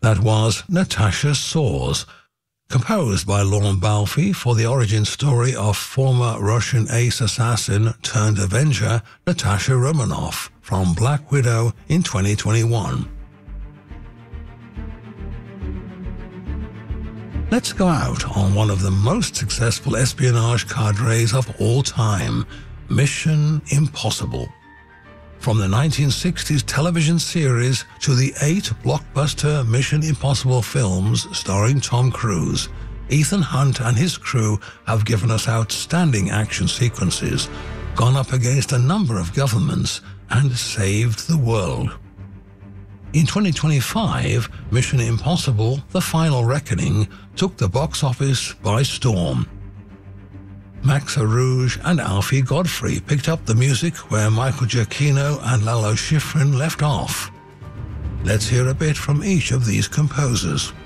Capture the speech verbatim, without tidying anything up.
That was Natasha Soars, composed by Lorne Balfe for the origin story of former Russian ace assassin turned avenger Natasha Romanoff from Black Widow in twenty twenty-one. Let's go out on one of the most successful espionage cadres of all time, Mission Impossible. From the nineteen sixties television series to the eight blockbuster Mission Impossible films starring Tom Cruise, Ethan Hunt and his crew have given us outstanding action sequences, gone up against a number of governments, and saved the world. In twenty twenty-five, Mission Impossible: The Final Reckoning took the box office by storm. Max Arouge and Alfie Godfrey picked up the music where Michael Giacchino and Lalo Schifrin left off. Let's hear a bit from each of these composers.